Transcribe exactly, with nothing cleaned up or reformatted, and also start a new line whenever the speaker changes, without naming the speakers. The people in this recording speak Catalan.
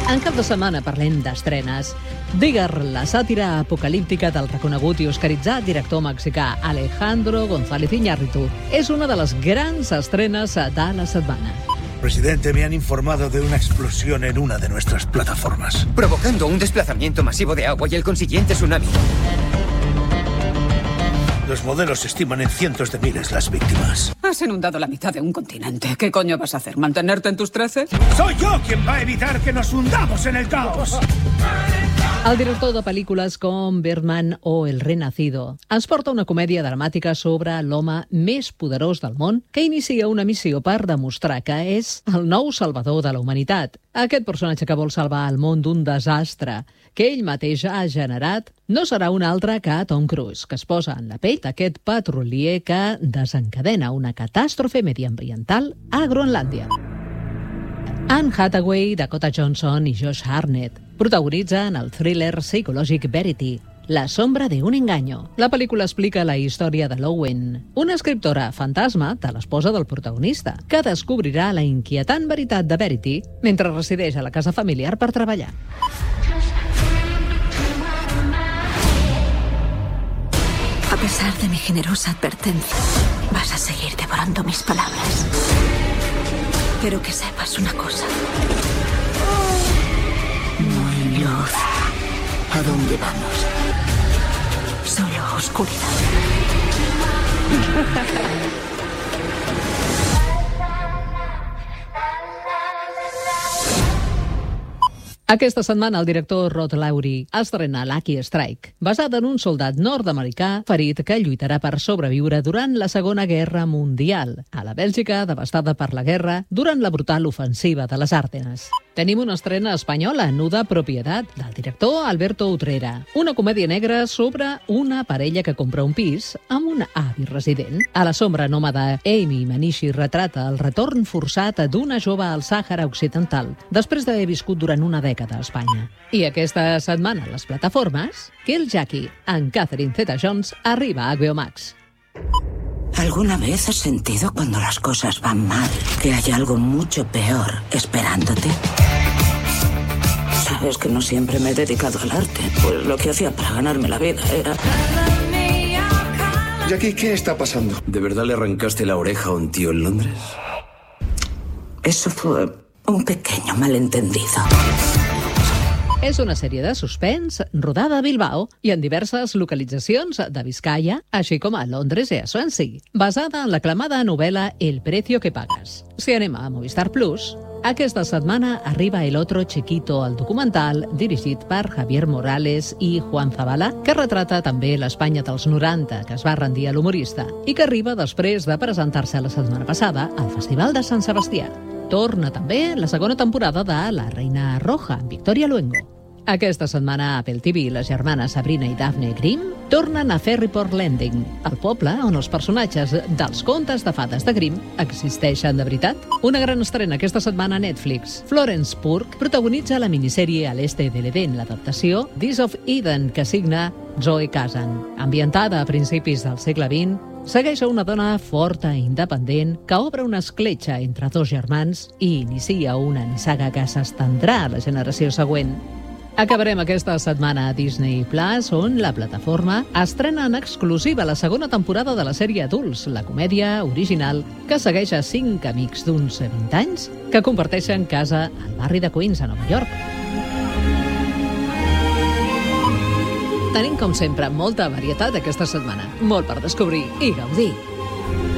En cap de setmana parlem d'estrenes. Digger, la sàtira apocalíptica del reconegut i oscaritzat director mexicà Alejandro González Iñárritu, és una de les grans estrenes de la setmana.
Presidente, me han informado de una explosión en una de nuestras plataformas,
provocando un desplazamiento masivo de agua y el consiguiente tsunami.
Los modelos estiman en cientos de miles las víctimas.
Has inundado la mitad de un continente. ¿Qué coño vas a hacer? ¿Mantenerte en tus trece?
¡Soy yo quien va a evitar que nos hundamos en el caos!
El director de pel·lícules com Birdman o El Renacido ens porta una comèdia dramàtica sobre l'home més poderós del món que inicia una missió per demostrar que és el nou salvador de la humanitat. Aquest personatge que vol salvar el món d'un desastre que ell mateix ha generat no serà un altre que Tom Cruise, que es posa en la pell d'aquest petrolier que desencadena una catàstrofe mediambiental a Groenlàndia. Anne Hathaway, Dakota Johnson i Josh Hartnett protagonitzen el thriller psicològic Verity, La sombra de un engaño. La pel·lícula explica la història de Lowen, una escriptora fantasma de l'esposa del protagonista, que descobrirà la inquietant veritat de Verity mentre resideix a la casa familiar per treballar.
A pesar de mi generosa advertencia, vas a seguir devorando mis palabras. Pero que sepas una cosa. No hay luz. ¿A dónde vamos? Solo oscuridad.
Aquesta setmana el director Rod Lowry estrena Lucky Strike, basada en un soldat nord-americà ferit que lluitarà per sobreviure durant la Segona Guerra Mundial, a la Bèlgica devastada per la guerra durant la brutal ofensiva de les Àrdenes. Tenim una estrena espanyola, Nuda Propiedad, del director Alberto Utrera, una comèdia negra sobre una parella que compra un pis amb un avi resident. A la sombra nòmada, Amy Manishi retrata el retorn forçat d'una jove al Sàhara Occidental, després d'haver viscut durant una dècada a Espanya. I aquesta setmana a les plataformes, Kill Jackie, en Catherine Zeta-Jones, arriba a H B O Max.
¿Alguna vez has sentido cuando las cosas van mal que hay algo mucho peor esperándote? Sabes que no siempre me he dedicado al arte, pues lo que hacía para ganarme la vida era...
Jackie, ¿qué está pasando?
¿De verdad le arrancaste la oreja a un tío en Londres?
Eso fue un pequeño malentendido.
És una sèrie de suspens rodada a Bilbao i en diverses localitzacions de Vizcaya, així com a Londres i a Swansea, basada en l'aclamada novel·la El precio que pagas. Si anem a Movistar Plus, aquesta setmana arriba El otro chiquito, el documental dirigit per Javier Morales i Juan Zabala, que retrata també l'Espanya dels noranta, que es va rendir a l'humorista, i que arriba després de presentar-se la setmana passada al Festival de Sant Sebastià. Torna també la segona temporada de La reina roja, amb Victoria Luengo. Aquesta setmana a Apple T V, les germanes Sabrina i Daphne Grimm tornen a Ferryport Landing, el poble on els personatges dels contes de fades de Grimm existeixen de veritat. Una gran estrena aquesta setmana a Netflix. Florence Pugh protagonitza la minissèrie A l'este de l'Eden, l'adaptació This of Eden, que signa Zoe Kazan. Ambientada a principis del segle vint, segueix a una dona forta i independent que obre una escletxa entre dos germans i inicia una nissaga que s'estendrà a la generació següent. Acabarem aquesta setmana a Disney Plus, on la plataforma estrena en exclusiva la segona temporada de la sèrie Adults, la comèdia original que segueix a cinc amics d'uns vint anys que comparteixen casa al barri de Queens, a Nova York. Tenim, com sempre, molta varietat aquesta setmana, molt per descobrir i gaudir.